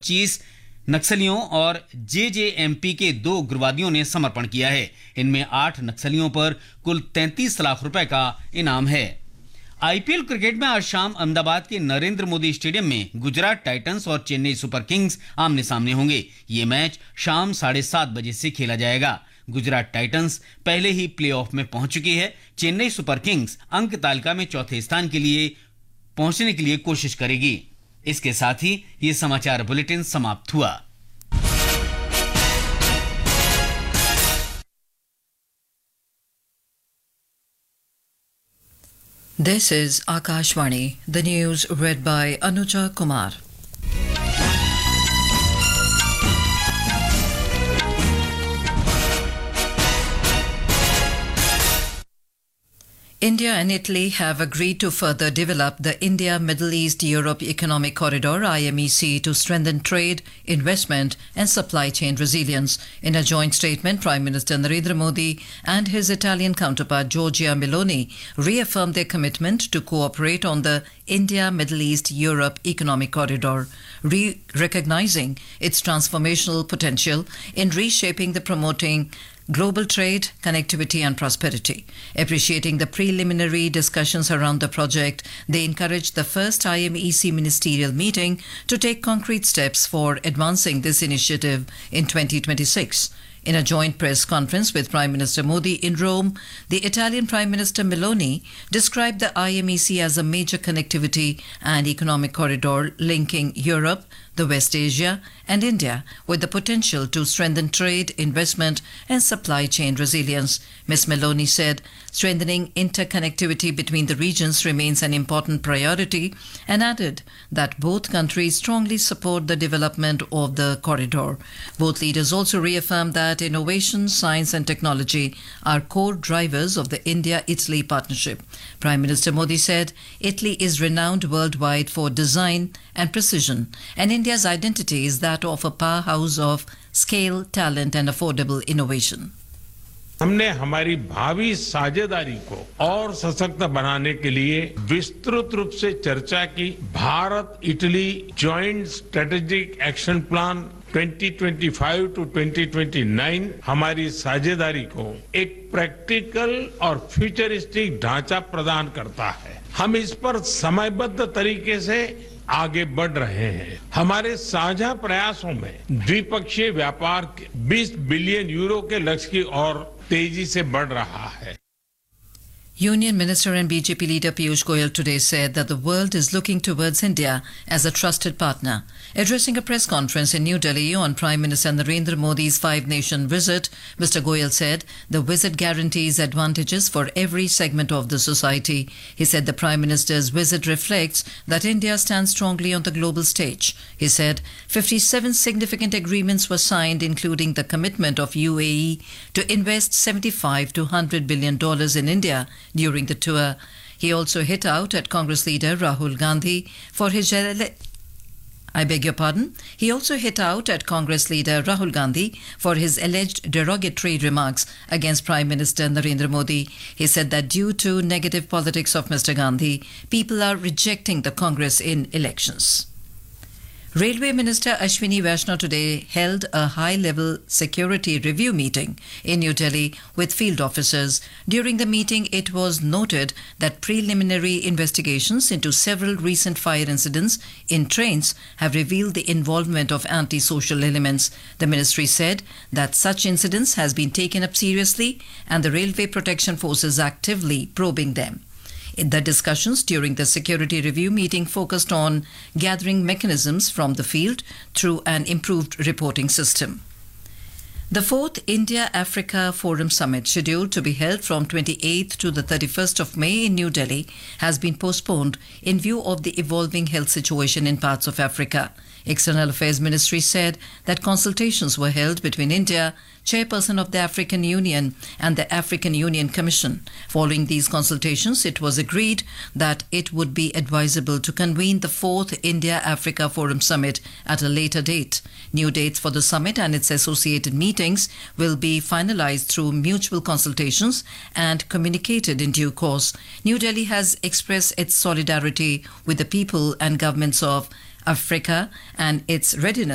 25 नक्सलियों और जेजेएमपी के 2 उग्रवादियों ने समर्पण किया है। इनमें 8 नक्सलियों पर कुल 33 लाख रुपए का इनाम है। आईपीएल क्रिकेट में आज शाम अहमदाबाद के नरेंद्र मोदी स्टेडियम में गुजरात टाइटंस और चेन्नई सुपर किंग्स आमने सामने होंगे। ये मैच शाम 7:30 बजे से खेला जाएगा। गुजरात टाइटंस पहले ही प्लेऑफ में पहुंच चुकी है। चेन्नई सुपर किंग्स अंक तालिका में चौथे स्थान के लिए पहुंचने के लिए कोशिश करेगी। इसके साथ ही ये समाचार बुलेटिन समाप्त हुआ। This is Akashvani, the news read by Anuja Kumar. India and Italy have agreed to further develop the India-Middle East-Europe Economic Corridor (IMEC) to strengthen trade, investment and supply chain resilience. In a joint statement, Prime Minister Narendra Modi and his Italian counterpart Giorgia Meloni reaffirmed their commitment to cooperate on the India-Middle East-Europe Economic Corridor, recognizing its transformational potential in reshaping the promoting global trade, connectivity and prosperity. Appreciating the preliminary discussions around the project, they encouraged the first IMEC ministerial meeting to take concrete steps for advancing this initiative in 2026. In a joint press conference with Prime Minister Modi in Rome, the Italian Prime Minister Meloni described the IMEC as a major connectivity and economic corridor linking Europe, the West Asia and India with the potential to strengthen trade, investment and supply chain resilience. Ms. Meloni said strengthening interconnectivity between the regions remains an important priority and added that both countries strongly support the development of the corridor. Both leaders also reaffirmed that innovation, science and technology are core drivers of the India-Italy partnership. Prime Minister Modi said Italy is renowned worldwide for design and precision, and India's identity is that of a powerhouse of scale, talent and affordable innovation. हमने हमारी भावी साझेदारी को और सशक्त बनाने के लिए विस्तृत रूप से चर्चा की। Bharat Italy joint strategic action plan 2025 to 2029 हमारी साझेदारी को एक प्रैक्टिकल और फ्यूचरिस्टिक ढांचा प्रदान करता है। हम इस पर समयबद्ध तरीके से आगे बढ़ रहे हैं। हमारे साझा प्रयासों में द्विपक्षीय व्यापार 20 बिलियन यूरो के लक्ष्य की ओर तेजी से बढ़ रहा है। Union Minister and BJP leader Piyush Goyal today said that the world is looking towards India as a trusted partner. Addressing a press conference in New Delhi on Prime Minister Narendra Modi's five-nation visit, Mr. Goyal said the visit guarantees advantages for every segment of the society. He said the Prime Minister's visit reflects that India stands strongly on the global stage. He said 57 significant agreements were signed, including the commitment of UAE to invest $75 to $100 billion in India during the tour. He also hit out at Congress leader Rahul Gandhi for his He also hit out at Congress leader Rahul Gandhi for his alleged derogatory remarks against Prime Minister Narendra Modi. He said that due to negative politics of Mr. Gandhi, people are rejecting the Congress in elections. Railway Minister Ashwini Vaishnaw today held a high-level security review meeting in New Delhi with field officers. During the meeting, it was noted that preliminary investigations into several recent fire incidents in trains have revealed the involvement of anti-social elements. The ministry said that such incidents has been taken up seriously and the Railway Protection Forces actively probing them. The discussions during the security review meeting focused on gathering mechanisms from the field through an improved reporting system. The 4th India-Africa Forum Summit, scheduled to be held from 28th to the 31st of May in New Delhi, has been postponed in view of the evolving health situation in parts of Africa. External Affairs Ministry said that consultations were held between India, chairperson of the African Union, and the African Union Commission. Following these consultations, it was agreed that it would be advisable to convene the 4th India-Africa Forum Summit at a later date. New dates for the summit and its associated meetings will be finalized through mutual consultations and communicated in due course. New Delhi has expressed its solidarity with the people and governments of Africa and its readiness